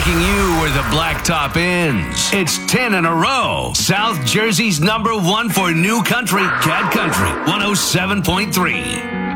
taking you where the blacktop ends. It's 10 in a row. South Jersey's #1 for new country, Cat Country 107.3.